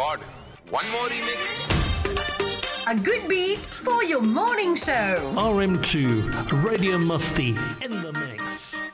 God, one more remix. A good beat for your morning show. RM2 Radio Musti in the